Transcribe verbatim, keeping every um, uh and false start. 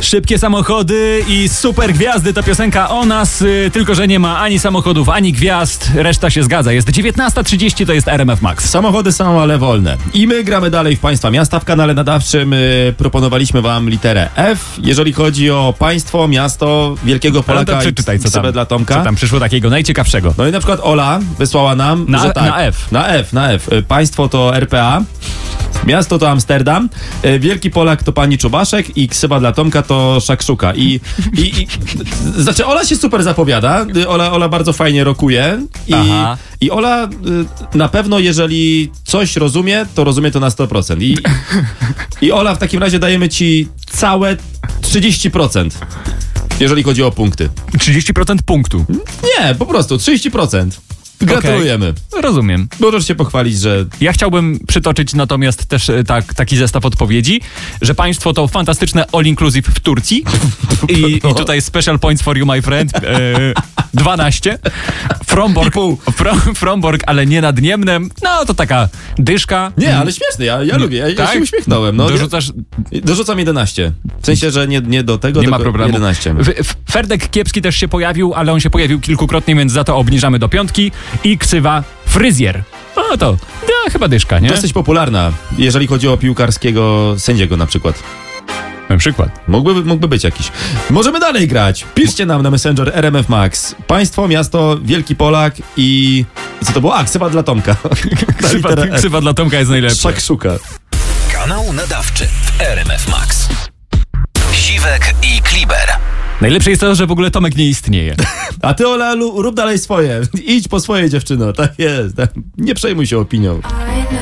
Szybkie samochody i super gwiazdy to piosenka o nas, yy, tylko że nie ma ani samochodów, ani gwiazd, reszta się zgadza. Jest dziewiętnasta trzydzieści, to jest R M F Max. Samochody są, ale wolne. I my gramy dalej w Państwa Miasta. W kanale nadawczym yy, proponowaliśmy Wam literę F. Jeżeli chodzi o państwo, miasto, wielkiego Polaka no przeczytaj, co i tam, dla Tomka. co tam przyszło takiego najciekawszego. No i na przykład Ola wysłała nam, Na, że tak, na F. Na F, na F. Państwo to R P A. Miasto to Amsterdam, Wielki Polak to pani Czubaszek i ksywa dla Tomka to Szakszuka. I, i, i znaczy Ola się super zapowiada, Ola, Ola bardzo fajnie rokuje i, i Ola na pewno jeżeli coś rozumie, to rozumie to na sto procent. I, i Ola, w takim razie dajemy ci całe trzydzieści procent, jeżeli chodzi o punkty. trzydzieści procent punktu. Nie, po prostu trzydzieści procent. Gratulujemy. Okay. Rozumiem. Możesz się pochwalić, że... Ja chciałbym przytoczyć natomiast też tak, taki zestaw odpowiedzi, że państwo to fantastyczne all inclusive w Turcji i, no. i tutaj special points for you, my friend. E, dwanaście. Fromborg, From, Fromborg, ale nie nad Niemnem. No to taka dyszka. Nie, ale śmieszny, ja, ja lubię, ja, tak? ja się uśmiechnąłem. No, Dorzucasz... Dorzucam jedenaście. W sensie, że nie, nie do tego, nie ma problemu. jedenaście. Ferdek Kiepski też się pojawił, ale on się pojawił kilkukrotnie, więc za to obniżamy do piątki. I ksywa fryzjer. No to no, chyba dyszka, nie? Dosyć popularna, jeżeli chodzi o piłkarskiego sędziego na przykład. Na przykład. Mógłby, mógłby być jakiś. Możemy dalej grać. Piszcie nam na Messenger R M F Max. Państwo, miasto, Wielki Polak i... I co to było? A, ksywa dla Tomka. ksywa, ksywa dla Tomka jest najlepsza. Szakszuka. Kanał nadawczy w R M F Max. Siwek i Kliber. Najlepsze jest to, że w ogóle Tomek nie istnieje. A ty, Ola, rób dalej swoje. Idź po swoje, dziewczyno. Tak jest. Nie przejmuj się opinią.